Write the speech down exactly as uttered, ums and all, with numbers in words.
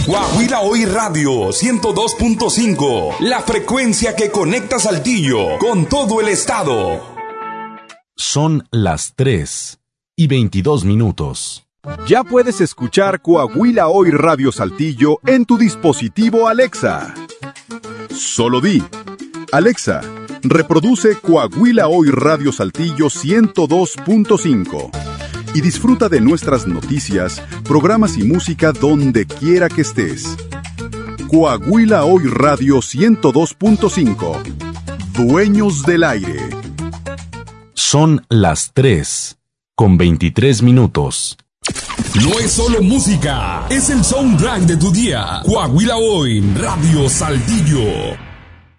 Coahuila Hoy Radio ciento dos punto cinco, la frecuencia que conecta Saltillo con todo el estado. Son las tres y veintidós minutos. Ya puedes escuchar Coahuila Hoy Radio Saltillo en tu dispositivo Alexa. Solo di: Alexa, reproduce Coahuila Hoy Radio Saltillo ciento dos punto cinco y disfruta de nuestras noticias, programas y música donde quiera que estés. Coahuila Hoy Radio ciento dos punto cinco. Dueños del aire. Son las tres con veintitrés minutos. No es solo música, es el soundtrack de tu día. Coahuila Hoy Radio Saltillo.